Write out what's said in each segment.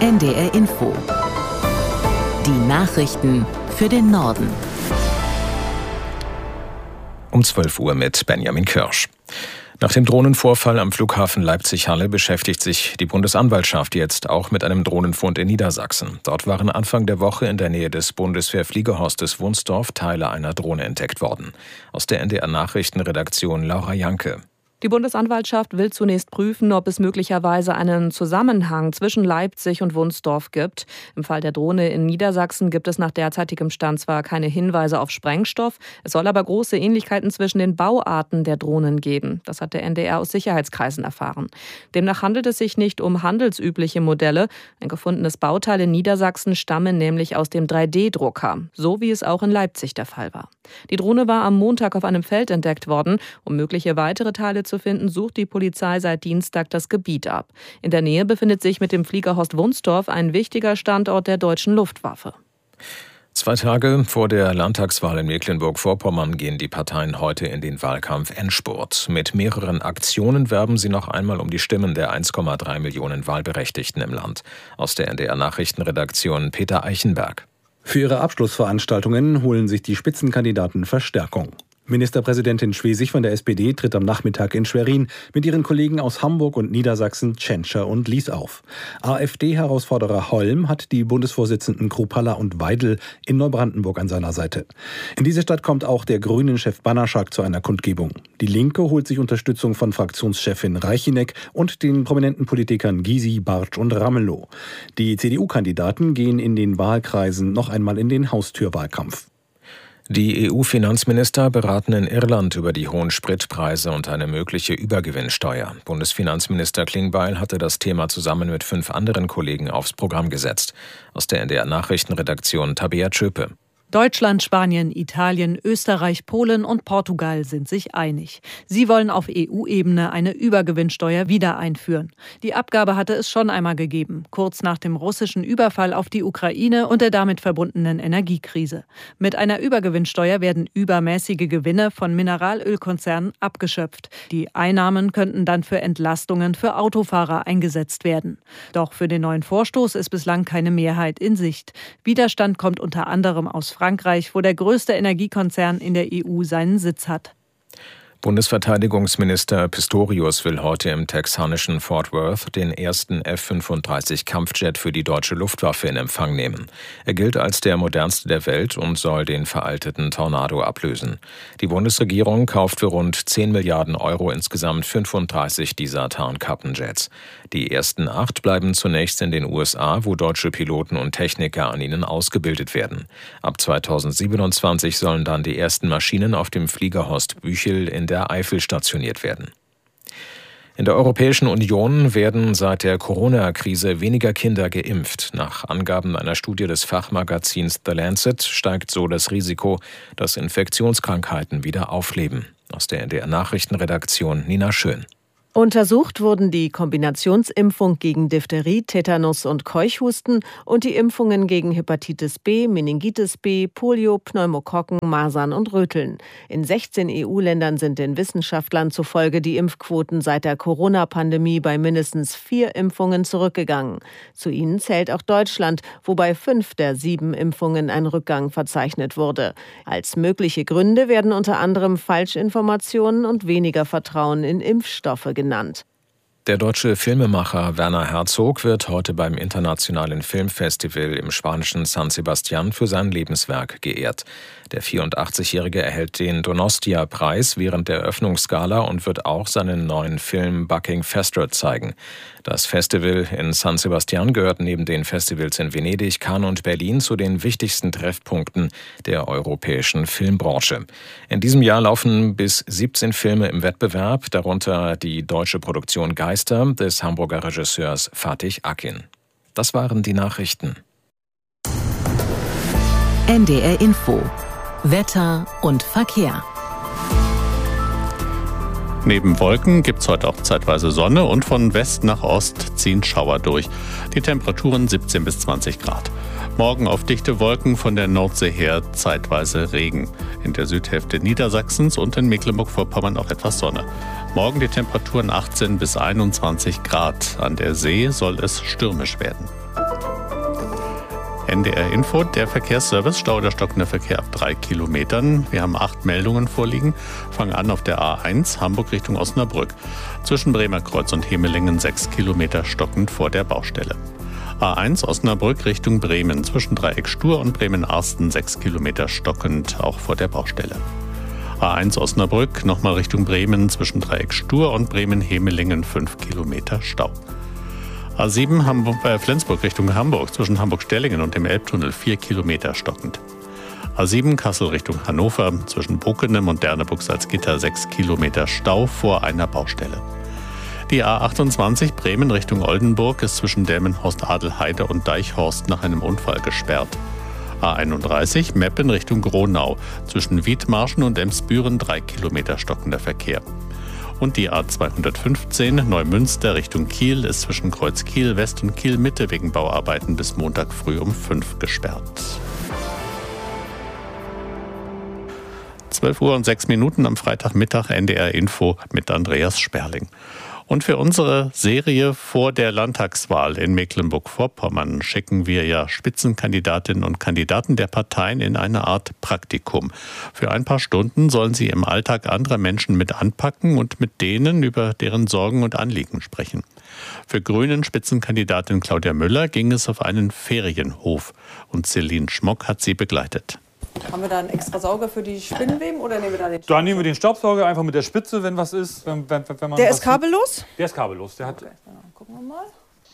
NDR Info. Die Nachrichten für den Norden. Um 12 Uhr mit Benjamin Kirsch. Nach dem Drohnenvorfall am Flughafen Leipzig-Halle beschäftigt sich die Bundesanwaltschaft jetzt auch mit einem Drohnenfund in Niedersachsen. Dort waren Anfang der Woche in der Nähe des Bundeswehr-Fliegerhostes Wunsdorf Teile einer Drohne entdeckt worden. Aus der NDR-Nachrichtenredaktion Laura Janke. Die Bundesanwaltschaft will zunächst prüfen, ob es möglicherweise einen Zusammenhang zwischen Leipzig und Wunsdorf gibt. Im Fall der Drohne in Niedersachsen gibt es nach derzeitigem Stand zwar keine Hinweise auf Sprengstoff, es soll aber große Ähnlichkeiten zwischen den Bauarten der Drohnen geben. Das hat der NDR aus Sicherheitskreisen erfahren. Demnach handelt es sich nicht um handelsübliche Modelle. Ein gefundenes Bauteil in Niedersachsen stamme nämlich aus dem 3D-Drucker, so wie es auch in Leipzig der Fall war. Die Drohne war am Montag auf einem Feld entdeckt worden. Um mögliche weitere Teile zu finden, sucht die Polizei seit Dienstag das Gebiet ab. In der Nähe befindet sich mit dem Fliegerhost Wunsdorf ein wichtiger Standort der deutschen Luftwaffe. 2 Tage vor der Landtagswahl in Mecklenburg-Vorpommern gehen die Parteien heute in den Wahlkampf-Endspurt. Mit mehreren Aktionen werben sie noch einmal um die Stimmen der 1,3 Millionen Wahlberechtigten im Land. Aus der NDR-Nachrichtenredaktion Peter Eichenberg. Für ihre Abschlussveranstaltungen holen sich die Spitzenkandidaten Verstärkung. Ministerpräsidentin Schwesig von der SPD tritt am Nachmittag in Schwerin mit ihren Kollegen aus Hamburg und Niedersachsen, Tschentscher und Lies auf. AfD-Herausforderer Holm hat die Bundesvorsitzenden Kruppalla und Weidel in Neubrandenburg an seiner Seite. In diese Stadt kommt auch der Grünen-Chef Banaschak zu einer Kundgebung. Die Linke holt sich Unterstützung von Fraktionschefin Reichinek und den prominenten Politikern Gysi, Bartsch und Ramelow. Die CDU-Kandidaten gehen in den Wahlkreisen noch einmal in den Haustürwahlkampf. Die EU-Finanzminister beraten in Irland über die hohen Spritpreise und eine mögliche Übergewinnsteuer. Bundesfinanzminister Klingbeil hatte das Thema zusammen mit 5 anderen Kollegen aufs Programm gesetzt. Aus der NDR-Nachrichtenredaktion Tabea Tschöpe. Deutschland, Spanien, Italien, Österreich, Polen und Portugal sind sich einig. Sie wollen auf EU-Ebene eine Übergewinnsteuer wieder einführen. Die Abgabe hatte es schon einmal gegeben, kurz nach dem russischen Überfall auf die Ukraine und der damit verbundenen Energiekrise. Mit einer Übergewinnsteuer werden übermäßige Gewinne von Mineralölkonzernen abgeschöpft. Die Einnahmen könnten dann für Entlastungen für Autofahrer eingesetzt werden. Doch für den neuen Vorstoß ist bislang keine Mehrheit in Sicht. Widerstand kommt unter anderem aus Frankreich, wo der größte Energiekonzern in der EU seinen Sitz hat. Bundesverteidigungsminister Pistorius will heute im texanischen Fort Worth den ersten F-35-Kampfjet für die deutsche Luftwaffe in Empfang nehmen. Er gilt als der modernste der Welt und soll den veralteten Tornado ablösen. Die Bundesregierung kauft für rund 10 Milliarden Euro insgesamt 35 dieser Tarnkappenjets. Die ersten 8 bleiben zunächst in den USA, wo deutsche Piloten und Techniker an ihnen ausgebildet werden. Ab 2027 sollen dann die ersten Maschinen auf dem Fliegerhost Büchel in der Eifel stationiert werden. In der Europäischen Union werden seit der Corona-Krise weniger Kinder geimpft. Nach Angaben einer Studie des Fachmagazins The Lancet steigt so das Risiko, dass Infektionskrankheiten wieder aufleben. Aus der NDR-Nachrichtenredaktion Nina Schön. Untersucht wurden die Kombinationsimpfung gegen Diphtherie, Tetanus und Keuchhusten und die Impfungen gegen Hepatitis B, Meningitis B, Polio, Pneumokokken, Masern und Röteln. In 16 EU-Ländern sind den Wissenschaftlern zufolge die Impfquoten seit der Corona-Pandemie bei mindestens 4 Impfungen zurückgegangen. Zu ihnen zählt auch Deutschland, wo bei 5 der 7 Impfungen ein Rückgang verzeichnet wurde. Als mögliche Gründe werden unter anderem Falschinformationen und weniger Vertrauen in Impfstoffe genannt. Der deutsche Filmemacher Werner Herzog wird heute beim Internationalen Filmfestival im spanischen San Sebastián für sein Lebenswerk geehrt. Der 84-Jährige erhält den Donostia-Preis während der Eröffnungsgala und wird auch seinen neuen Film Bucking Fester zeigen. Das Festival in San Sebastián gehört neben den Festivals in Venedig, Cannes und Berlin zu den wichtigsten Treffpunkten der europäischen Filmbranche. In diesem Jahr laufen bis 17 Filme im Wettbewerb, darunter die deutsche Produktion Geister des Hamburger Regisseurs Fatih Akin. Das waren die Nachrichten. NDR Info. Wetter und Verkehr. Neben Wolken gibt es heute auch zeitweise Sonne und von West nach Ost ziehen Schauer durch. Die Temperaturen 17 bis 20 Grad. Morgen auf dichte Wolken, von der Nordsee her zeitweise Regen. In der Südhälfte Niedersachsens und in Mecklenburg-Vorpommern auch etwas Sonne. Morgen die Temperaturen 18 bis 21 Grad. An der See soll es stürmisch werden. NDR Info, der Verkehrsservice, Stau oder stockender Verkehr ab 3 Kilometern. Wir haben 8 Meldungen vorliegen. Fangen an auf der A1, Hamburg Richtung Osnabrück. Zwischen Bremerkreuz und Hemelingen 6 Kilometer stockend vor der Baustelle. A1 Osnabrück Richtung Bremen. Zwischen Dreieck Stur und Bremen-Arsten 6 Kilometer stockend, auch vor der Baustelle. A1 Osnabrück nochmal Richtung Bremen. Zwischen Dreieck Stur und Bremen-Hemelingen 5 Kilometer Stau. A7 Flensburg Richtung Hamburg. Zwischen Hamburg-Stellingen und dem Elbtunnel 4 Kilometer stockend. A7 Kassel Richtung Hannover. Zwischen Bockenem und Derneburg-Salzgitter 6 Kilometer Stau vor einer Baustelle. Die A28 Bremen Richtung Oldenburg ist zwischen Delmenhorst-Adelheide und Deichhorst nach einem Unfall gesperrt. A31 Meppen Richtung Gronau. Zwischen Wiedmarschen und Emsbüren 3 Kilometer stockender Verkehr. Und die A215 Neumünster Richtung Kiel ist zwischen Kreuz Kiel West und Kiel Mitte wegen Bauarbeiten bis Montag früh um 5 gesperrt. 12:06 Uhr am Freitagmittag, NDR Info mit Andreas Sperling. Und für unsere Serie vor der Landtagswahl in Mecklenburg-Vorpommern schicken wir ja Spitzenkandidatinnen und Kandidaten der Parteien in eine Art Praktikum. Für ein paar Stunden sollen sie im Alltag anderer Menschen mit anpacken und mit denen über deren Sorgen und Anliegen sprechen. Für Grünen Spitzenkandidatin Claudia Müller ging es auf einen Ferienhof und Celine Schmock hat sie begleitet. Haben wir da einen extra Sauger für die Spinnenweben oder nehmen wir da den Staubsauger? Da nehmen wir den Staubsauger einfach mit der Spitze, wenn was ist. Wenn man der ist kabellos? Der ist kabellos. Der hat okay. Ja, gucken wir mal.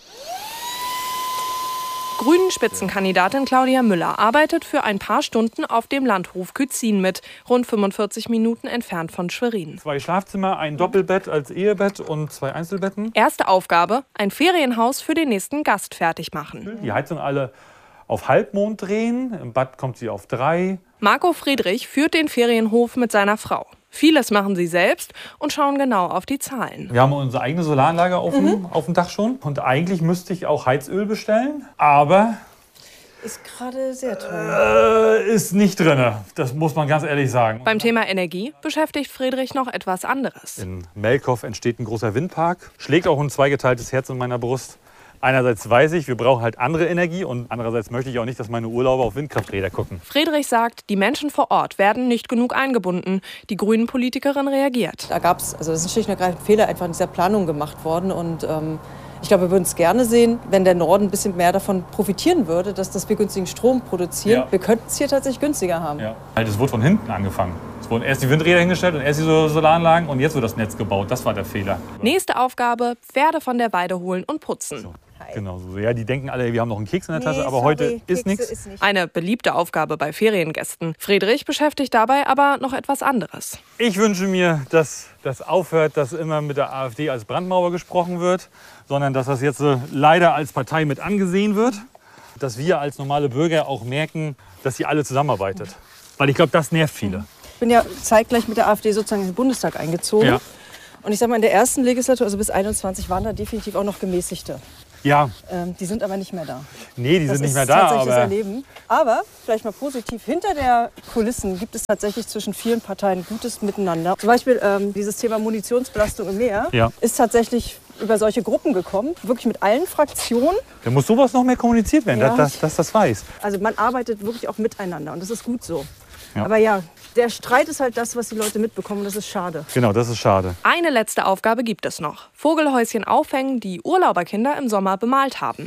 Grünen-Spitzenkandidatin Claudia Müller arbeitet für ein paar Stunden auf dem Landhof Kützin mit, rund 45 Minuten entfernt von Schwerin. 2 Schlafzimmer, ein Doppelbett als Ehebett und 2 Einzelbetten. Erste Aufgabe, ein Ferienhaus für den nächsten Gast fertig machen. Die Heizung alle auf Halbmond drehen, im Bad kommt sie auf 3. Marco Friedrich führt den Ferienhof mit seiner Frau. Vieles machen sie selbst und schauen genau auf die Zahlen. Wir haben unsere eigene Solaranlage auf dem Dach schon. Und eigentlich müsste ich auch Heizöl bestellen, aber ist gerade sehr teuer. Ist nicht drin, das muss man ganz ehrlich sagen. Beim Thema Energie beschäftigt Friedrich noch etwas anderes. In Melkow entsteht ein großer Windpark, schlägt auch ein zweigeteiltes Herz in meiner Brust. Einerseits weiß ich, wir brauchen halt andere Energie und andererseits möchte ich auch nicht, dass meine Urlauber auf Windkrafträder gucken. Friedrich sagt, die Menschen vor Ort werden nicht genug eingebunden. Die Grünen-Politikerin reagiert. Da gab es, also das ist schlicht und ergreifend Fehler einfach in dieser Planung gemacht worden und ich glaube, wir würden es gerne sehen, wenn der Norden ein bisschen mehr davon profitieren würde, dass wir günstigen Strom produzieren. Ja. Wir könnten es hier tatsächlich günstiger haben. Ja. Es wurde von hinten angefangen. Es wurden erst die Windräder hingestellt und erst die Solaranlagen und jetzt wird das Netz gebaut. Das war der Fehler. Nächste Aufgabe, Pferde von der Weide holen und putzen. So. Genau so. Ja, die denken alle, wir haben noch einen Keks in der Tasche, aber heute ist nichts. Eine beliebte Aufgabe bei Feriengästen. Friedrich beschäftigt dabei aber noch etwas anderes. Ich wünsche mir, dass das aufhört, dass immer mit der AfD als Brandmauer gesprochen wird, sondern dass das jetzt leider als Partei mit angesehen wird. Dass wir als normale Bürger auch merken, dass sie alle zusammenarbeitet. Weil ich glaube, das nervt viele. Ich bin ja zeitgleich mit der AfD sozusagen in den Bundestag eingezogen. Ja. Und ich sage mal, in der ersten Legislatur, also bis 21, waren da definitiv auch noch Gemäßigte. Ja. Die sind aber nicht mehr da. Nee, die sind nicht mehr da. Das ist tatsächlich das Erleben. Aber vielleicht mal positiv, hinter der Kulissen gibt es tatsächlich zwischen vielen Parteien gutes Miteinander. Zum Beispiel dieses Thema Munitionsbelastung im Meer ist tatsächlich über solche Gruppen gekommen, wirklich mit allen Fraktionen. Da muss sowas noch mehr kommuniziert werden, dass das weiß. Also man arbeitet wirklich auch miteinander und das ist gut so. Ja. Aber ja, der Streit ist halt das, was die Leute mitbekommen und das ist schade. Genau, das ist schade. Eine letzte Aufgabe gibt es noch. Vogelhäuschen aufhängen, die Urlauberkinder im Sommer bemalt haben.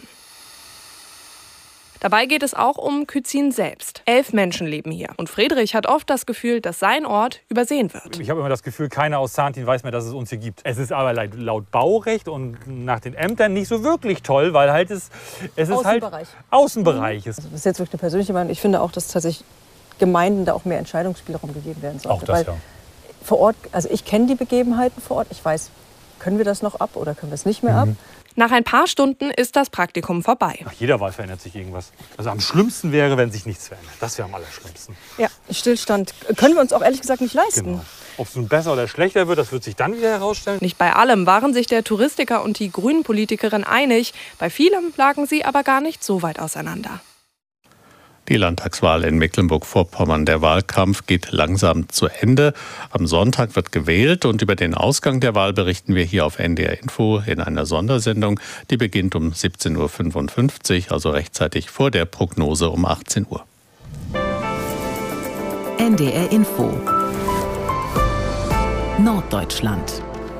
Dabei geht es auch um Kützin selbst. 11 Menschen leben hier. Und Friedrich hat oft das Gefühl, dass sein Ort übersehen wird. Ich habe immer das Gefühl, keiner aus Zahntin weiß mehr, dass es uns hier gibt. Es ist aber laut Baurecht und nach den Ämtern nicht so wirklich toll, weil halt es ist halt Außenbereich. Das ist jetzt wirklich eine persönliche Meinung. Ich finde auch, dass tatsächlich Gemeinden da auch mehr Entscheidungsspielraum gegeben werden sollte. Auch das, ja. Vor Ort, also ich kenne die Begebenheiten vor Ort. Ich weiß, können wir das noch ab oder können wir es nicht mehr ab? Nach ein paar Stunden ist das Praktikum vorbei. Nach jeder Wahl verändert sich irgendwas. Also am schlimmsten wäre, wenn sich nichts verändert. Das wäre am allerschlimmsten. Ja, Stillstand können wir uns auch ehrlich gesagt nicht leisten. Genau. Ob es nun besser oder schlechter wird, das wird sich dann wieder herausstellen. Nicht bei allem waren sich der Touristiker und die Grünen-Politikerin einig. Bei vielem lagen sie aber gar nicht so weit auseinander. Die Landtagswahl in Mecklenburg-Vorpommern. Der Wahlkampf geht langsam zu Ende. Am Sonntag wird gewählt und über den Ausgang der Wahl berichten wir hier auf NDR Info in einer Sondersendung. Die beginnt um 17.55 Uhr, also rechtzeitig vor der Prognose um 18 Uhr. NDR Info Norddeutschland.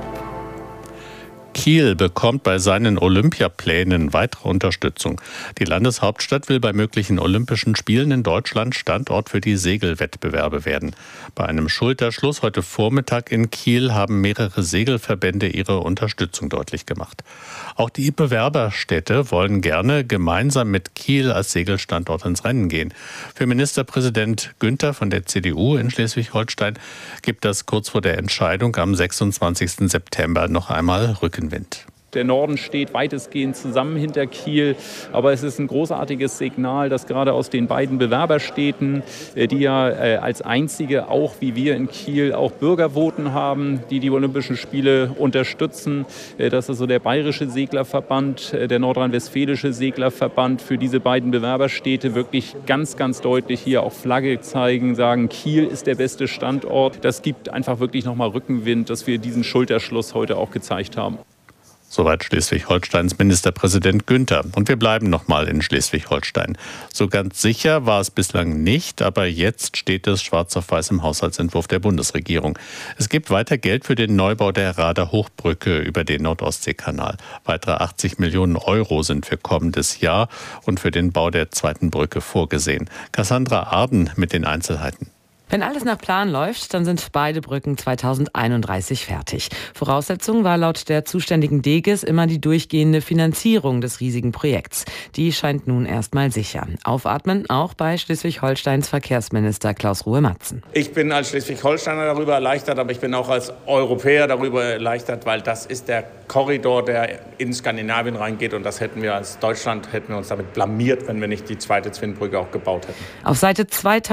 Kiel bekommt bei seinen Olympiaplänen weitere Unterstützung. Die Landeshauptstadt will bei möglichen Olympischen Spielen in Deutschland Standort für die Segelwettbewerbe werden. Bei einem Schulterschluss heute Vormittag in Kiel haben mehrere Segelverbände ihre Unterstützung deutlich gemacht. Auch die Bewerberstädte wollen gerne gemeinsam mit Kiel als Segelstandort ins Rennen gehen. Für Ministerpräsident Günther von der CDU in Schleswig-Holstein gibt das kurz vor der Entscheidung am 26. September noch einmal Rückenwind. Der Norden steht weitestgehend zusammen hinter Kiel, aber es ist ein großartiges Signal, dass gerade aus den beiden Bewerberstädten, die ja als einzige auch wie wir in Kiel auch Bürgervoten haben, die die Olympischen Spiele unterstützen, dass also der Bayerische Seglerverband, der Nordrhein-Westfälische Seglerverband für diese beiden Bewerberstädte wirklich ganz, ganz deutlich hier auch Flagge zeigen, sagen, Kiel ist der beste Standort. Das gibt einfach wirklich nochmal Rückenwind, dass wir diesen Schulterschluss heute auch gezeigt haben. Soweit Schleswig-Holsteins Ministerpräsident Günther. Und wir bleiben nochmal in Schleswig-Holstein. So ganz sicher war es bislang nicht, aber jetzt steht es schwarz auf weiß im Haushaltsentwurf der Bundesregierung. Es gibt weiter Geld für den Neubau der Rader Hochbrücke über den Nord-Ostsee-Kanal. Weitere 80 Millionen Euro sind für kommendes Jahr und für den Bau der zweiten Brücke vorgesehen. Cassandra Arden mit den Einzelheiten. Wenn alles nach Plan läuft, dann sind beide Brücken 2031 fertig. Voraussetzung war laut der zuständigen DGIS immer die durchgehende Finanzierung des riesigen Projekts. Die scheint nun erstmal sicher. Aufatmen auch bei Schleswig-Holsteins Verkehrsminister Klaus Ruhe-Matzen. Ich bin als Schleswig-Holsteiner darüber erleichtert, aber ich bin auch als Europäer darüber erleichtert, weil das ist der Korridor, der in Skandinavien reingeht. Und das hätten wir als Deutschland, uns damit blamiert, wenn wir nicht die zweite Zwingbrücke auch gebaut hätten. Auf Seite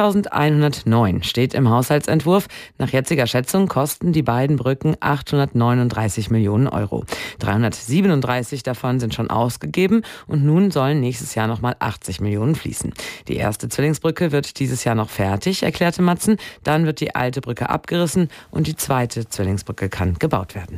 2109 steht im Haushaltsentwurf, nach jetziger Schätzung kosten die beiden Brücken 839 Millionen Euro. 337 davon sind schon ausgegeben und nun sollen nächstes Jahr nochmal 80 Millionen fließen. Die erste Zwillingsbrücke wird dieses Jahr noch fertig, erklärte Matzen. Dann wird die alte Brücke abgerissen und die zweite Zwillingsbrücke kann gebaut werden.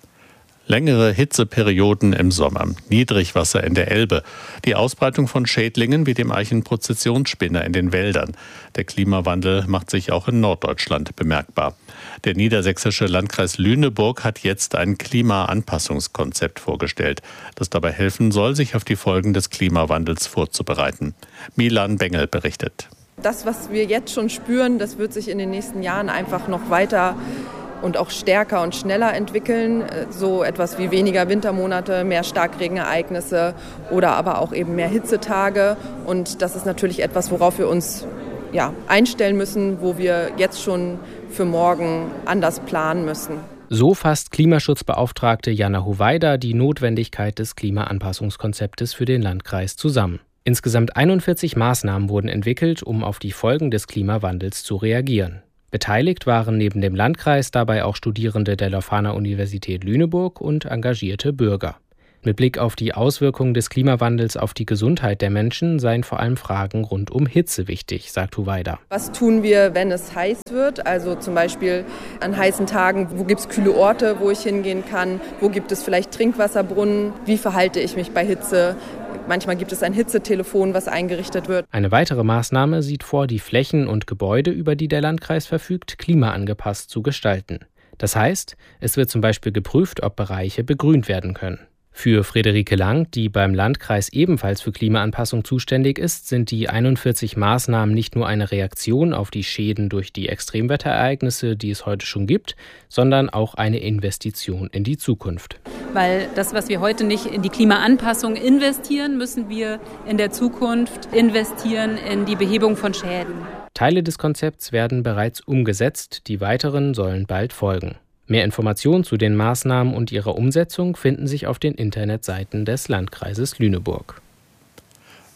Längere Hitzeperioden im Sommer, Niedrigwasser in der Elbe, die Ausbreitung von Schädlingen wie dem Eichenprozessionsspinner in den Wäldern. Der Klimawandel macht sich auch in Norddeutschland bemerkbar. Der niedersächsische Landkreis Lüneburg hat jetzt ein Klimaanpassungskonzept vorgestellt, das dabei helfen soll, sich auf die Folgen des Klimawandels vorzubereiten. Milan Bengel berichtet. Das, was wir jetzt schon spüren, das wird sich in den nächsten Jahren einfach noch weiter und auch stärker und schneller entwickeln. So etwas wie weniger Wintermonate, mehr Starkregenereignisse oder aber auch eben mehr Hitzetage. Und das ist natürlich etwas, worauf wir uns einstellen müssen, wo wir jetzt schon für morgen anders planen müssen. So fasst Klimaschutzbeauftragte Jana Huweida die Notwendigkeit des Klimaanpassungskonzeptes für den Landkreis zusammen. Insgesamt 41 Maßnahmen wurden entwickelt, um auf die Folgen des Klimawandels zu reagieren. Beteiligt waren neben dem Landkreis dabei auch Studierende der Leuphana-Universität Lüneburg und engagierte Bürger. Mit Blick auf die Auswirkungen des Klimawandels auf die Gesundheit der Menschen seien vor allem Fragen rund um Hitze wichtig, sagt Huweida. Was tun wir, wenn es heiß wird? Also zum Beispiel an heißen Tagen, wo gibt es kühle Orte, wo ich hingehen kann? Wo gibt es vielleicht Trinkwasserbrunnen? Wie verhalte ich mich bei Hitze? Manchmal gibt es ein Hitzetelefon, was eingerichtet wird. Eine weitere Maßnahme sieht vor, die Flächen und Gebäude, über die der Landkreis verfügt, klimaangepasst zu gestalten. Das heißt, es wird zum Beispiel geprüft, ob Bereiche begrünt werden können. Für Friederike Lang, die beim Landkreis ebenfalls für Klimaanpassung zuständig ist, sind die 41 Maßnahmen nicht nur eine Reaktion auf die Schäden durch die Extremwetterereignisse, die es heute schon gibt, sondern auch eine Investition in die Zukunft. Weil das, was wir heute nicht in die Klimaanpassung investieren, müssen wir in der Zukunft investieren in die Behebung von Schäden. Teile des Konzepts werden bereits umgesetzt, die weiteren sollen bald folgen. Mehr Informationen zu den Maßnahmen und ihrer Umsetzung finden sich auf den Internetseiten des Landkreises Lüneburg.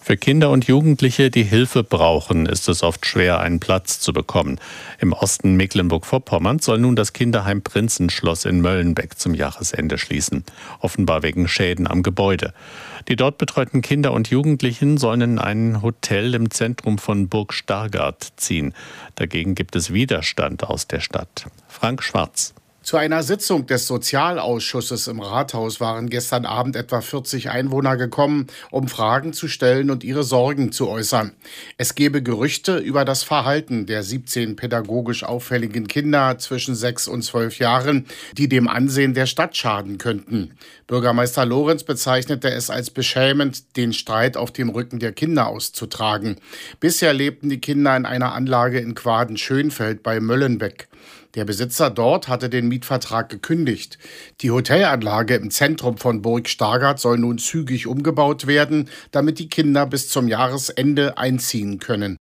Für Kinder und Jugendliche, die Hilfe brauchen, ist es oft schwer, einen Platz zu bekommen. Im Osten Mecklenburg-Vorpommerns soll nun das Kinderheim Prinzenschloss in Möllenbeck zum Jahresende schließen. Offenbar wegen Schäden am Gebäude. Die dort betreuten Kinder und Jugendlichen sollen in ein Hotel im Zentrum von Burg Stargard ziehen. Dagegen gibt es Widerstand aus der Stadt. Frank Schwarz. Zu einer Sitzung des Sozialausschusses im Rathaus waren gestern Abend etwa 40 Einwohner gekommen, um Fragen zu stellen und ihre Sorgen zu äußern. Es gebe Gerüchte über das Verhalten der 17 pädagogisch auffälligen Kinder zwischen 6 und 12 Jahren, die dem Ansehen der Stadt schaden könnten. Bürgermeister Lorenz bezeichnete es als beschämend, den Streit auf dem Rücken der Kinder auszutragen. Bisher lebten die Kinder in einer Anlage in Quaden-Schönfeld bei Möllenbeck. Der Besitzer dort hatte den Mietvertrag gekündigt. Die Hotelanlage im Zentrum von Burg Stargard soll nun zügig umgebaut werden, damit die Kinder bis zum Jahresende einziehen können.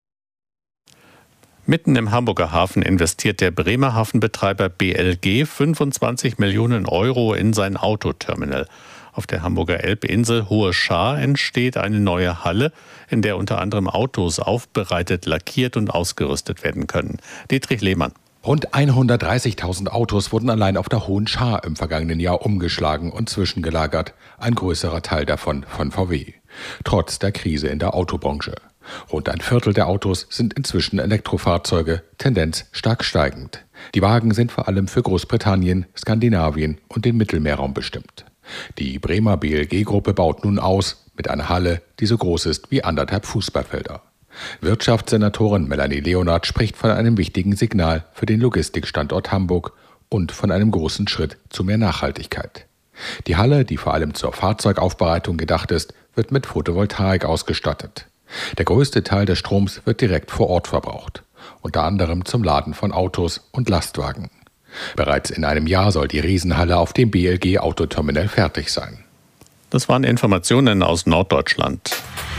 Mitten im Hamburger Hafen investiert der Bremer Hafenbetreiber BLG 25 Millionen Euro in sein Autoterminal. Auf der Hamburger Elbinsel Hohe Schaar entsteht eine neue Halle, in der unter anderem Autos aufbereitet, lackiert und ausgerüstet werden können. Dietrich Lehmann. Rund 130.000 Autos wurden allein auf der Hohen Schaar im vergangenen Jahr umgeschlagen und zwischengelagert, ein größerer Teil davon von VW. Trotz der Krise in der Autobranche. Rund ein Viertel der Autos sind inzwischen Elektrofahrzeuge, Tendenz stark steigend. Die Wagen sind vor allem für Großbritannien, Skandinavien und den Mittelmeerraum bestimmt. Die Bremer BLG-Gruppe baut nun aus mit einer Halle, die so groß ist wie 1,5 Fußballfelder. Wirtschaftssenatorin Melanie Leonard spricht von einem wichtigen Signal für den Logistikstandort Hamburg und von einem großen Schritt zu mehr Nachhaltigkeit. Die Halle, die vor allem zur Fahrzeugaufbereitung gedacht ist, wird mit Photovoltaik ausgestattet. Der größte Teil des Stroms wird direkt vor Ort verbraucht, unter anderem zum Laden von Autos und Lastwagen. Bereits in einem Jahr soll die Riesenhalle auf dem BLG Autoterminal fertig sein. Das waren Informationen aus Norddeutschland.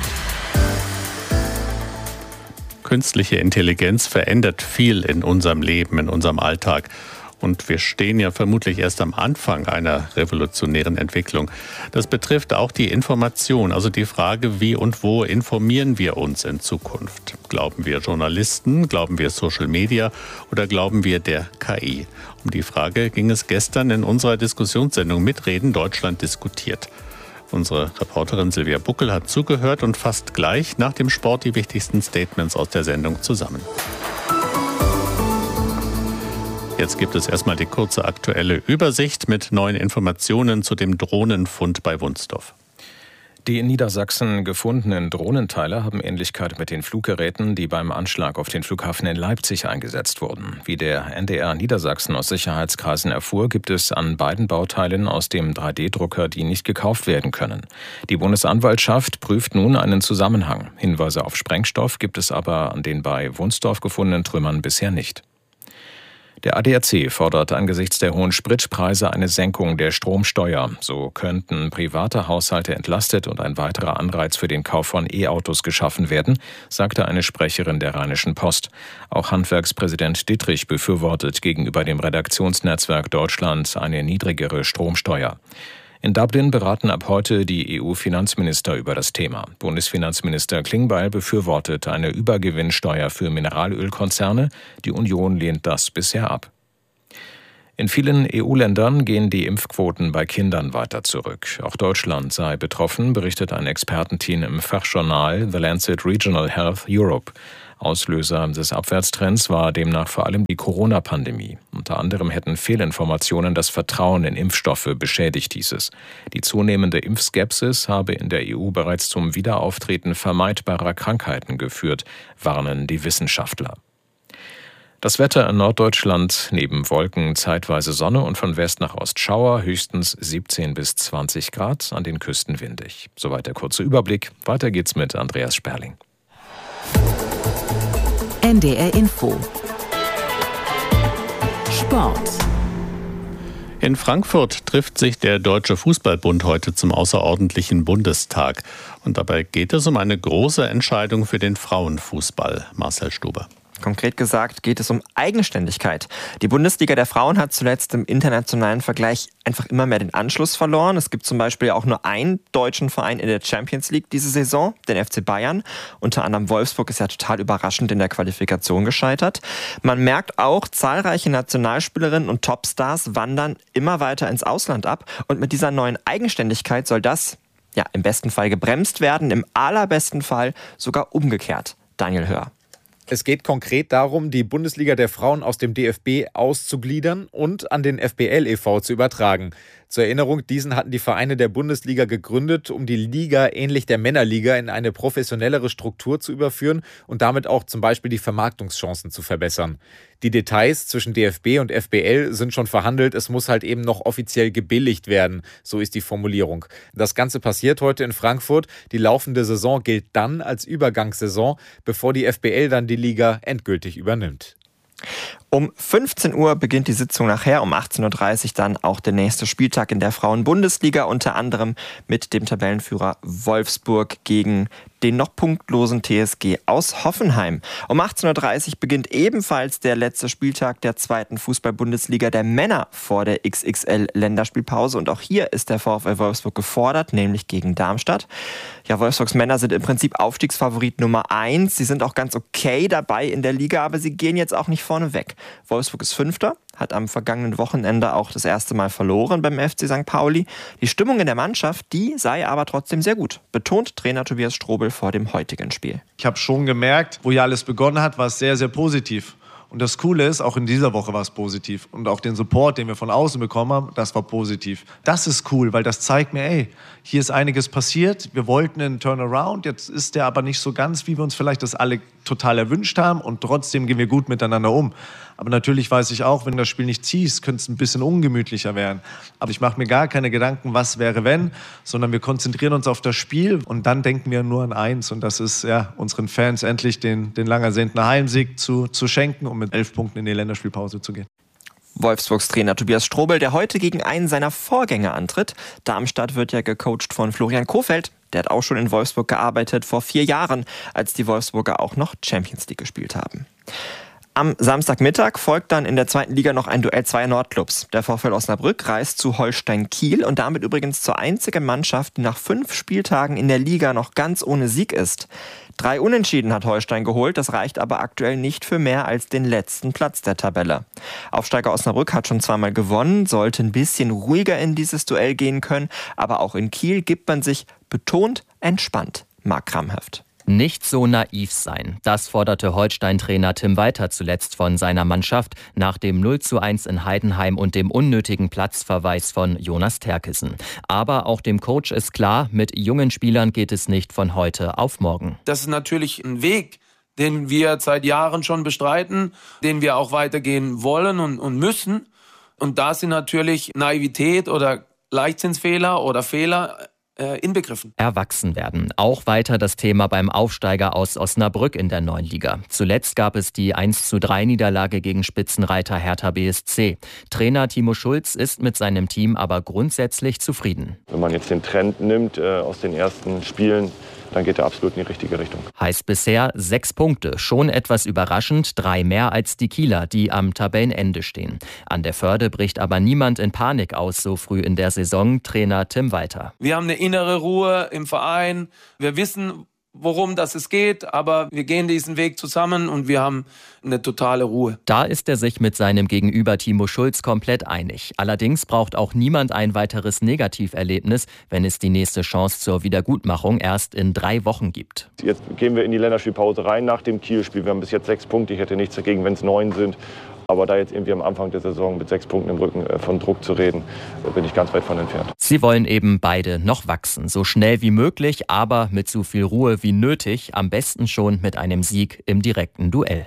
Künstliche Intelligenz verändert viel in unserem Leben, in unserem Alltag. Und wir stehen ja vermutlich erst am Anfang einer revolutionären Entwicklung. Das betrifft auch die Information, also die Frage, wie und wo informieren wir uns in Zukunft? Glauben wir Journalisten, glauben wir Social Media oder glauben wir der KI? Um die Frage ging es gestern in unserer Diskussionssendung Mitreden Deutschland diskutiert. Unsere Reporterin Silvia Buckel hat zugehört und fasst gleich nach dem Sport die wichtigsten Statements aus der Sendung zusammen. Jetzt gibt es erstmal die kurze aktuelle Übersicht mit neuen Informationen zu dem Drohnenfund bei Wunstorf. Die in Niedersachsen gefundenen Drohnenteile haben Ähnlichkeit mit den Fluggeräten, die beim Anschlag auf den Flughafen in Leipzig eingesetzt wurden. Wie der NDR Niedersachsen aus Sicherheitskreisen erfuhr, gibt es an beiden Bauteilen aus dem 3D-Drucker, die nicht gekauft werden können. Die Bundesanwaltschaft prüft nun einen Zusammenhang. Hinweise auf Sprengstoff gibt es aber an den bei Wunstorf gefundenen Trümmern bisher nicht. Der ADAC fordert angesichts der hohen Spritpreise eine Senkung der Stromsteuer. So könnten private Haushalte entlastet und ein weiterer Anreiz für den Kauf von E-Autos geschaffen werden, sagte eine Sprecherin der Rheinischen Post. Auch Handwerkspräsident Dittrich befürwortet gegenüber dem Redaktionsnetzwerk Deutschland eine niedrigere Stromsteuer. In Dublin beraten ab heute die EU-Finanzminister über das Thema. Bundesfinanzminister Klingbeil befürwortet eine Übergewinnsteuer für Mineralölkonzerne. Die Union lehnt das bisher ab. In vielen EU-Ländern gehen die Impfquoten bei Kindern weiter zurück. Auch Deutschland sei betroffen, berichtet ein Expertenteam im Fachjournal The Lancet Regional Health Europe. Auslöser des Abwärtstrends war demnach vor allem die Corona-Pandemie. Unter anderem hätten Fehlinformationen das Vertrauen in Impfstoffe beschädigt, hieß es. Die zunehmende Impfskepsis habe in der EU bereits zum Wiederauftreten vermeidbarer Krankheiten geführt, warnen die Wissenschaftler. Das Wetter in Norddeutschland, neben Wolken zeitweise Sonne und von West nach Ost Schauer, höchstens 17 bis 20 Grad, an den Küsten windig. Soweit der kurze Überblick. Weiter geht's mit Andreas Sperling. NDR Info. Sport. In Frankfurt trifft sich der Deutsche Fußballbund heute zum außerordentlichen Bundestag. Und dabei geht es um eine große Entscheidung für den Frauenfußball. Marcel Stuber. Konkret gesagt geht es um Eigenständigkeit. Die Bundesliga der Frauen hat zuletzt im internationalen Vergleich einfach immer mehr den Anschluss verloren. Es gibt zum Beispiel auch nur einen deutschen Verein in der Champions League diese Saison, den FC Bayern. Unter anderem Wolfsburg ist ja total überraschend in der Qualifikation gescheitert. Man merkt auch, zahlreiche Nationalspielerinnen und Topstars wandern immer weiter ins Ausland ab. Und mit dieser neuen Eigenständigkeit soll das im besten Fall gebremst werden, im allerbesten Fall sogar umgekehrt. Daniel Hör. Es geht konkret darum, die Bundesliga der Frauen aus dem DFB auszugliedern und an den FBL e.V. zu übertragen. Zur Erinnerung, diesen hatten die Vereine der Bundesliga gegründet, um die Liga ähnlich der Männerliga in eine professionellere Struktur zu überführen und damit auch zum Beispiel die Vermarktungschancen zu verbessern. Die Details zwischen DFB und FBL sind schon verhandelt, es muss halt eben noch offiziell gebilligt werden, so ist die Formulierung. Das Ganze passiert heute in Frankfurt. Die laufende Saison gilt dann als Übergangssaison, bevor die FBL dann die Liga endgültig übernimmt. Um 15 Uhr beginnt die Sitzung nachher, um 18.30 Uhr dann auch der nächste Spieltag in der Frauen-Bundesliga, unter anderem mit dem Tabellenführer Wolfsburg gegen den noch punktlosen TSG aus Hoffenheim. Um 18.30 Uhr beginnt ebenfalls der letzte Spieltag der zweiten Fußball-Bundesliga der Männer vor der XXL-Länderspielpause. Und auch hier ist der VfL Wolfsburg gefordert, nämlich gegen Darmstadt. Ja, Wolfsburgs Männer sind im Prinzip Aufstiegsfavorit Nummer 1. Sie sind auch ganz okay dabei in der Liga, aber sie gehen jetzt auch nicht vorne weg. Wolfsburg ist Fünfter, hat am vergangenen Wochenende auch das erste Mal verloren beim FC St. Pauli. Die Stimmung in der Mannschaft, die sei aber trotzdem sehr gut, betont Trainer Tobias Strobel vor dem heutigen Spiel. Ich habe schon gemerkt, wo hier alles begonnen hat, war es sehr, sehr positiv. Und das Coole ist, auch in dieser Woche war es positiv. Und auch den Support, den wir von außen bekommen haben, das war positiv. Das ist cool, weil das zeigt mir, hier ist einiges passiert. Wir wollten einen Turnaround, jetzt ist der aber nicht so ganz, wie wir uns vielleicht das alle total erwünscht haben. Und trotzdem gehen wir gut miteinander um. Aber natürlich weiß ich auch, wenn du das Spiel nicht ziehst, könnte es ein bisschen ungemütlicher werden. Aber ich mache mir gar keine Gedanken, was wäre wenn, sondern wir konzentrieren uns auf das Spiel und dann denken wir nur an eins. Und das ist unseren Fans endlich den lang ersehnten Heimsieg zu schenken, um mit 11 Punkten in die Länderspielpause zu gehen. Wolfsburgs Trainer Tobias Strobel, der heute gegen einen seiner Vorgänger antritt. Darmstadt wird ja gecoacht von Florian Kohfeldt. Der hat auch schon in Wolfsburg gearbeitet, vor 4 Jahren, als die Wolfsburger auch noch Champions League gespielt haben. Am Samstagmittag folgt dann in der zweiten Liga noch ein Duell zweier Nordclubs. Der VfL Osnabrück reist zu Holstein Kiel und damit übrigens zur einzigen Mannschaft, die nach 5 Spieltagen in der Liga noch ganz ohne Sieg ist. 3 Unentschieden hat Holstein geholt, das reicht aber aktuell nicht für mehr als den letzten Platz der Tabelle. Aufsteiger Osnabrück hat schon zweimal gewonnen, sollte ein bisschen ruhiger in dieses Duell gehen können, aber auch in Kiel gibt man sich betont entspannt. Marc Kramhöft. Nicht so naiv sein. Das forderte Holstein-Trainer Tim Walter zuletzt von seiner Mannschaft nach dem 0:1 in Heidenheim und dem unnötigen Platzverweis von Jonas Terkissen. Aber auch dem Coach ist klar, mit jungen Spielern geht es nicht von heute auf morgen. Das ist natürlich ein Weg, den wir seit Jahren schon bestreiten, den wir auch weitergehen wollen und müssen. Und da sind natürlich Naivität oder Leichtsinnsfehler oder Fehler inbegriffen. Erwachsen werden. Auch weiter das Thema beim Aufsteiger aus Osnabrück in der neuen Liga. Zuletzt gab es die 1:3 Niederlage gegen Spitzenreiter Hertha BSC. Trainer Timo Schulz ist mit seinem Team aber grundsätzlich zufrieden. Wenn man jetzt den Trend nimmt aus den ersten Spielen, dann geht er absolut in die richtige Richtung. Heißt bisher 6 Punkte. Schon etwas überraschend, 3 mehr als die Kieler, die am Tabellenende stehen. An der Förde bricht aber niemand in Panik aus, so früh in der Saison. Trainer Tim Walter. Wir haben eine innere Ruhe im Verein. Wir wissen, worum es geht, aber wir gehen diesen Weg zusammen und wir haben eine totale Ruhe. Da ist er sich mit seinem Gegenüber Timo Schulz komplett einig. Allerdings braucht auch niemand ein weiteres Negativerlebnis, wenn es die nächste Chance zur Wiedergutmachung erst in 3 Wochen gibt. Jetzt gehen wir in die Länderspielpause rein nach dem Kiel-Spiel. Wir haben bis jetzt 6 Punkte. Ich hätte nichts dagegen, wenn es 9 sind. Aber da jetzt irgendwie am Anfang der Saison mit 6 Punkten im Rücken von Druck zu reden, bin ich ganz weit von entfernt. Sie wollen eben beide noch wachsen. So schnell wie möglich, aber mit so viel Ruhe wie nötig. Am besten schon mit einem Sieg im direkten Duell.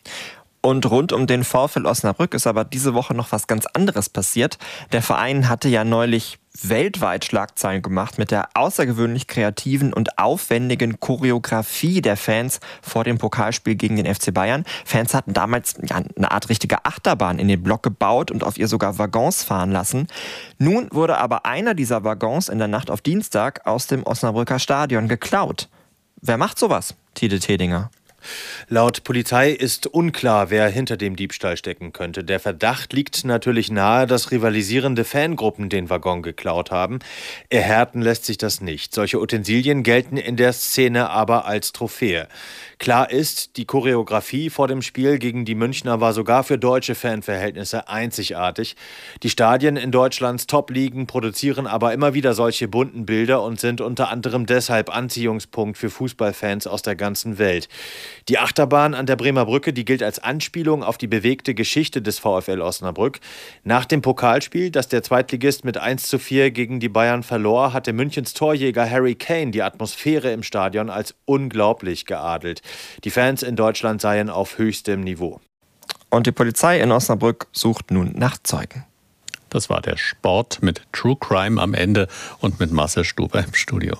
Und rund um den VfL Osnabrück ist aber diese Woche noch was ganz anderes passiert. Der Verein hatte ja neulich weltweit Schlagzeilen gemacht mit der außergewöhnlich kreativen und aufwendigen Choreografie der Fans vor dem Pokalspiel gegen den FC Bayern. Fans hatten damals eine Art richtige Achterbahn in den Block gebaut und auf ihr sogar Waggons fahren lassen. Nun wurde aber einer dieser Waggons in der Nacht auf Dienstag aus dem Osnabrücker Stadion geklaut. Wer macht sowas? Tide Tedinger. Laut Polizei ist unklar, wer hinter dem Diebstahl stecken könnte. Der Verdacht liegt natürlich nahe, dass rivalisierende Fangruppen den Waggon geklaut haben. Erhärten lässt sich das nicht. Solche Utensilien gelten in der Szene aber als Trophäe. Klar ist, die Choreografie vor dem Spiel gegen die Münchner war sogar für deutsche Fanverhältnisse einzigartig. Die Stadien in Deutschlands Top-Ligen produzieren aber immer wieder solche bunten Bilder und sind unter anderem deshalb Anziehungspunkt für Fußballfans aus der ganzen Welt. Die Achterbahn an der Bremer Brücke, die gilt als Anspielung auf die bewegte Geschichte des VfL Osnabrück. Nach dem Pokalspiel, das der Zweitligist mit 1:4 gegen die Bayern verlor, hatte Münchens Torjäger Harry Kane die Atmosphäre im Stadion als unglaublich geadelt. Die Fans in Deutschland seien auf höchstem Niveau. Und die Polizei in Osnabrück sucht nun nach Zeugen. Das war der Sport mit True Crime am Ende und mit Marcel Stuber im Studio.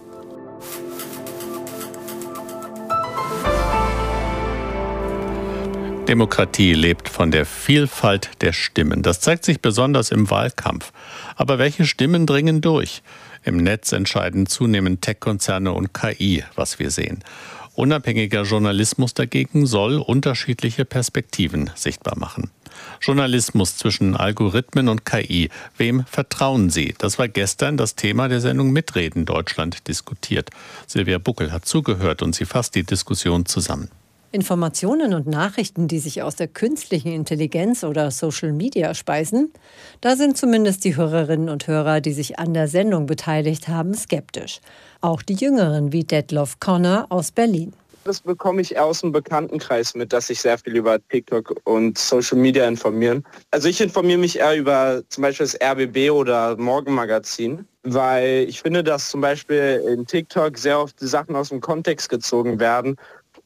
Demokratie lebt von der Vielfalt der Stimmen. Das zeigt sich besonders im Wahlkampf. Aber welche Stimmen dringen durch? Im Netz entscheiden zunehmend Tech-Konzerne und KI, was wir sehen. Unabhängiger Journalismus dagegen soll unterschiedliche Perspektiven sichtbar machen. Journalismus zwischen Algorithmen und KI. Wem vertrauen Sie? Das war gestern das Thema der Sendung Mitreden Deutschland diskutiert. Silvia Buckel hat zugehört und sie fasst die Diskussion zusammen. Informationen und Nachrichten, die sich aus der künstlichen Intelligenz oder Social Media speisen, da sind zumindest die Hörerinnen und Hörer, die sich an der Sendung beteiligt haben, skeptisch. Auch die Jüngeren wie Detlef Connor aus Berlin. Das bekomme ich eher aus dem Bekanntenkreis mit, dass sich sehr viel über TikTok und Social Media informieren. Also ich informiere mich eher über zum Beispiel das RBB oder Morgenmagazin, weil ich finde, dass zum Beispiel in TikTok sehr oft die Sachen aus dem Kontext gezogen werden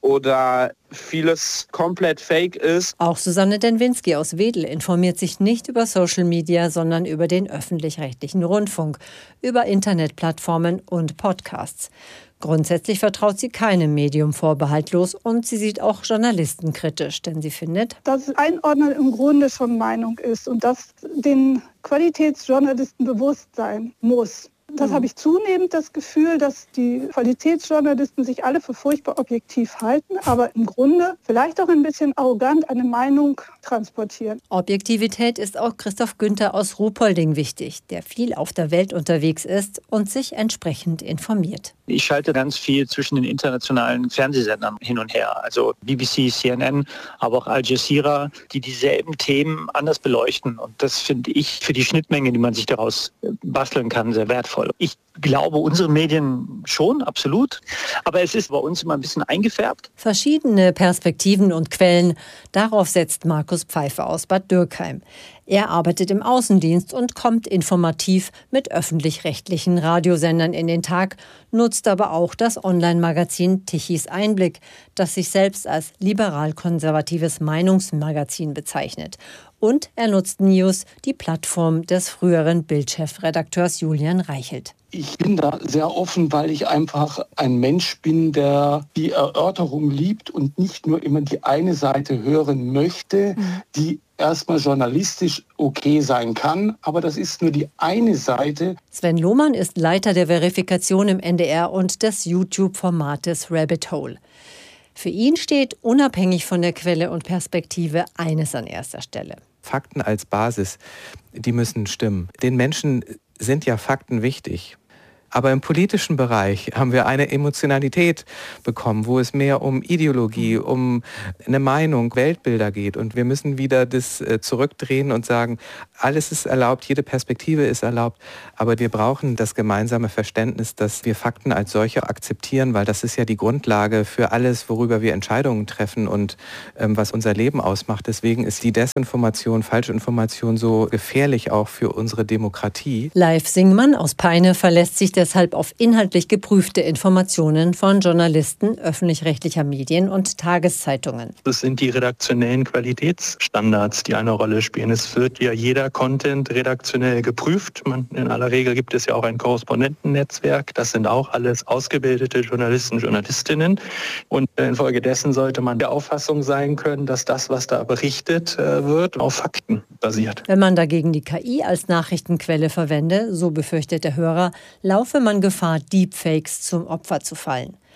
oder vieles komplett fake ist. Auch Susanne Denwinski aus Wedel informiert sich nicht über Social Media, sondern über den öffentlich-rechtlichen Rundfunk, über Internetplattformen und Podcasts. Grundsätzlich vertraut sie keinem Medium vorbehaltlos und sie sieht auch Journalisten kritisch, denn sie findet, dass Einordnen im Grunde schon Meinung ist und dass den Qualitätsjournalisten bewusst sein muss. Das habe ich zunehmend das Gefühl, dass die Qualitätsjournalisten sich alle für furchtbar objektiv halten, aber im Grunde vielleicht auch ein bisschen arrogant eine Meinung transportieren. Objektivität ist auch Christoph Günther aus Ruhpolding wichtig, der viel auf der Welt unterwegs ist und sich entsprechend informiert. Ich schalte ganz viel zwischen den internationalen Fernsehsendern hin und her, also BBC, CNN, aber auch Al Jazeera, die dieselben Themen anders beleuchten. Und das finde ich für die Schnittmenge, die man sich daraus basteln kann, sehr wertvoll. Ich glaube, unsere Medien schon, absolut. Aber es ist bei uns immer ein bisschen eingefärbt. Verschiedene Perspektiven und Quellen, darauf setzt Markus Pfeiffer aus Bad Dürkheim. Er arbeitet im Außendienst und kommt informativ mit öffentlich-rechtlichen Radiosendern in den Tag, nutzt aber auch das Online-Magazin Tichys Einblick, das sich selbst als liberal-konservatives Meinungsmagazin bezeichnet. Und er nutzt News, die Plattform des früheren Bild-Chefredakteurs Julian Reichelt. Ich bin da sehr offen, weil ich einfach ein Mensch bin, der die Erörterung liebt und nicht nur immer die eine Seite hören möchte, die erstmal journalistisch okay sein kann, aber das ist nur die eine Seite. Sven Lohmann ist Leiter der Verifikation im NDR und des YouTube-Formates Rabbit Hole. Für ihn steht unabhängig von der Quelle und Perspektive eines an erster Stelle. Fakten als Basis, die müssen stimmen. Den Menschen sind ja Fakten wichtig. Aber im politischen Bereich haben wir eine Emotionalität bekommen, wo es mehr um Ideologie, um eine Meinung, Weltbilder geht. Und wir müssen wieder das zurückdrehen und sagen, alles ist erlaubt, jede Perspektive ist erlaubt. Aber wir brauchen das gemeinsame Verständnis, dass wir Fakten als solche akzeptieren, weil das ist ja die Grundlage für alles, worüber wir Entscheidungen treffen und was unser Leben ausmacht. Deswegen ist die Desinformation, Falschinformation so gefährlich auch für unsere Demokratie. Leif Singmann aus Peine verlässt sich deshalb auf inhaltlich geprüfte Informationen von Journalisten öffentlich-rechtlicher Medien und Tageszeitungen. Das sind die redaktionellen Qualitätsstandards, die eine Rolle spielen. Es wird ja jeder Content redaktionell geprüft. In aller Regel gibt es ja auch ein Korrespondentennetzwerk. Das sind auch alles ausgebildete Journalisten, Journalistinnen. Und infolgedessen sollte man der Auffassung sein können, dass das, was da berichtet wird, auf Fakten basiert. Wenn man dagegen die KI als Nachrichtenquelle verwende, so befürchtet der Hörer, laufe man Gefahr, Deepfakes zum Opfer zu fallen.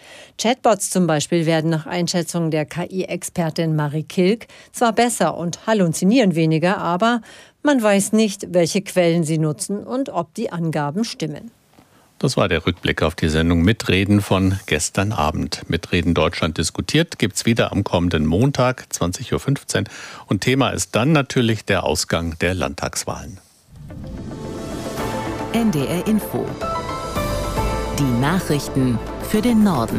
Chatbots zum Beispiel werden nach Einschätzung der KI-Expertin Marie Kilk zwar besser und halluzinieren weniger, aber man weiß nicht, welche Quellen sie nutzen und ob die Angaben stimmen. Das war der Rückblick auf die Sendung Mitreden von gestern Abend. Mitreden Deutschland diskutiert gibt's wieder am kommenden Montag, 20.15 Uhr. Und Thema ist dann natürlich der Ausgang der Landtagswahlen. NDR Info. Die Nachrichten für den Norden.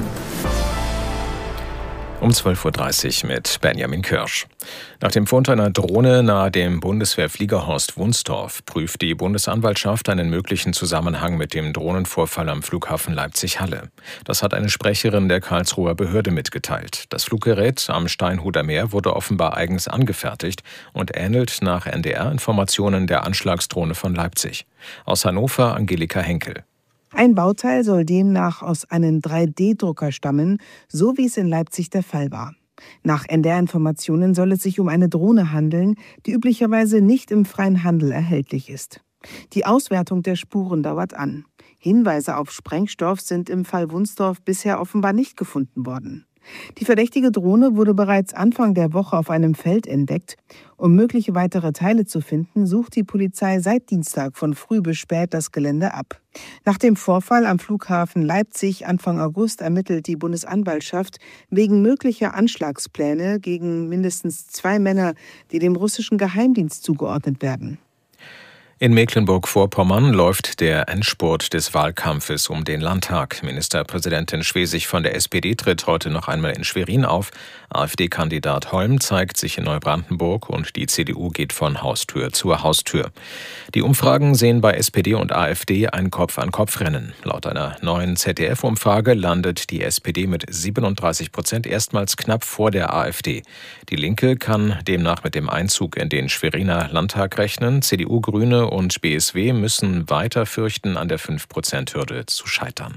Um 12.30 Uhr mit Benjamin Kirsch. Nach dem Fund einer Drohne nahe dem Bundeswehrfliegerhorst Wunstorf prüft die Bundesanwaltschaft einen möglichen Zusammenhang mit dem Drohnenvorfall am Flughafen Leipzig-Halle. Das hat eine Sprecherin der Karlsruher Behörde mitgeteilt. Das Fluggerät am Steinhuder Meer wurde offenbar eigens angefertigt und ähnelt nach NDR-Informationen der Anschlagsdrohne von Leipzig. Aus Hannover Angelika Henkel. Ein Bauteil soll demnach aus einem 3D-Drucker stammen, so wie es in Leipzig der Fall war. Nach NDR-Informationen soll es sich um eine Drohne handeln, die üblicherweise nicht im freien Handel erhältlich ist. Die Auswertung der Spuren dauert an. Hinweise auf Sprengstoff sind im Fall Wunstorf bisher offenbar nicht gefunden worden. Die verdächtige Drohne wurde bereits Anfang der Woche auf einem Feld entdeckt. Um mögliche weitere Teile zu finden, sucht die Polizei seit Dienstag von früh bis spät das Gelände ab. Nach dem Vorfall am Flughafen Leipzig Anfang August ermittelt die Bundesanwaltschaft wegen möglicher Anschlagspläne gegen mindestens 2 Männer, die dem russischen Geheimdienst zugeordnet werden. In Mecklenburg-Vorpommern läuft der Endspurt des Wahlkampfes um den Landtag. Ministerpräsidentin Schwesig von der SPD tritt heute noch einmal in Schwerin auf. AfD-Kandidat Holm zeigt sich in Neubrandenburg und die CDU geht von Haustür zu Haustür. Die Umfragen sehen bei SPD und AfD ein Kopf-an-Kopf-Rennen. Laut einer neuen ZDF-Umfrage landet die SPD mit 37% erstmals knapp vor der AfD. Die Linke kann demnach mit dem Einzug in den Schweriner Landtag rechnen. CDU, Grüne und BSW müssen weiter fürchten, an der 5%-Hürde zu scheitern.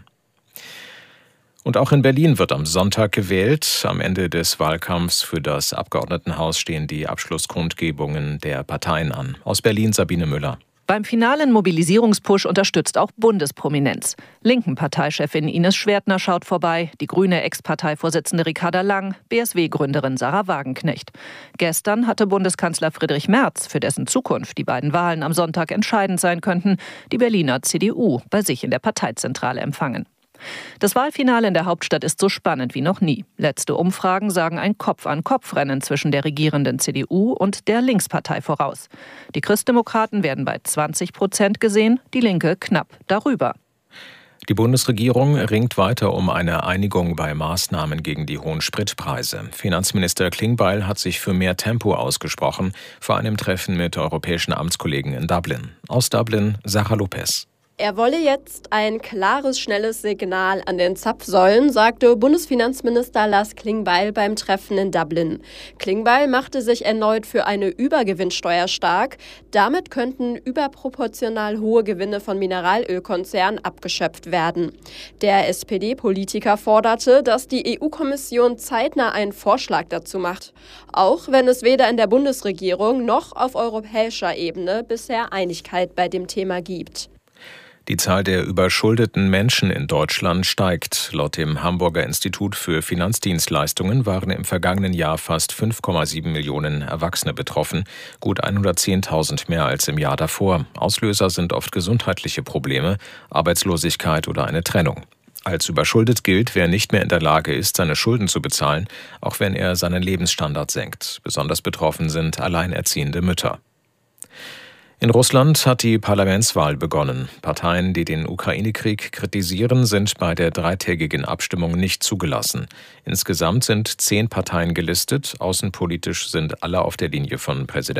Und auch in Berlin wird am Sonntag gewählt. Am Ende des Wahlkampfs für das Abgeordnetenhaus stehen die Abschlusskundgebungen der Parteien an. Aus Berlin Sabine Müller. Beim finalen Mobilisierungspush unterstützt auch Bundesprominenz. Linken-Parteichefin Ines Schwertner schaut vorbei, die grüne Ex-Parteivorsitzende Ricarda Lang, BSW-Gründerin Sarah Wagenknecht. Gestern hatte Bundeskanzler Friedrich Merz, für dessen Zukunft die beiden Wahlen am Sonntag entscheidend sein könnten, die Berliner CDU bei sich in der Parteizentrale empfangen. Das Wahlfinale in der Hauptstadt ist so spannend wie noch nie. Letzte Umfragen sagen ein Kopf-an-Kopf-Rennen zwischen der regierenden CDU und der Linkspartei voraus. Die Christdemokraten werden bei 20% gesehen, die Linke knapp darüber. Die Bundesregierung ringt weiter um eine Einigung bei Maßnahmen gegen die hohen Spritpreise. Finanzminister Klingbeil hat sich für mehr Tempo ausgesprochen, vor einem Treffen mit europäischen Amtskollegen in Dublin. Aus Dublin Sarah Lopez. Er wolle jetzt ein klares, schnelles Signal an den Zapfsäulen, sagte Bundesfinanzminister Lars Klingbeil beim Treffen in Dublin. Klingbeil machte sich erneut für eine Übergewinnsteuer stark. Damit könnten überproportional hohe Gewinne von Mineralölkonzernen abgeschöpft werden. Der SPD-Politiker forderte, dass die EU-Kommission zeitnah einen Vorschlag dazu macht, auch wenn es weder in der Bundesregierung noch auf europäischer Ebene bisher Einigkeit bei dem Thema gibt. Die Zahl der überschuldeten Menschen in Deutschland steigt. Laut dem Hamburger Institut für Finanzdienstleistungen waren im vergangenen Jahr fast 5,7 Millionen Erwachsene betroffen, gut 110.000 mehr als im Jahr davor. Auslöser sind oft gesundheitliche Probleme, Arbeitslosigkeit oder eine Trennung. Als überschuldet gilt, wer nicht mehr in der Lage ist, seine Schulden zu bezahlen, auch wenn er seinen Lebensstandard senkt. Besonders betroffen sind alleinerziehende Mütter. In Russland hat die Parlamentswahl begonnen. Parteien, die den Ukraine-Krieg kritisieren, sind bei der dreitägigen Abstimmung nicht zugelassen. Insgesamt sind 10 Parteien gelistet. Außenpolitisch sind alle auf der Linie von Präsident